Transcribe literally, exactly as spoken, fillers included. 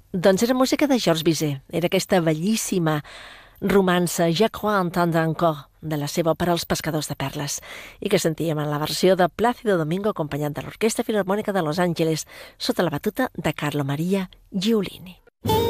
Doncs era música de Georges Bizet. Era aquesta bellíssima romança Je crois entendre encore de la seva òpera Els pescadors de perles i que sentíem en la versió de Plácido Domingo acompanyat de l'Orquestra Filharmònica de Los Angeles sota la batuta de Carlo Maria Giulini.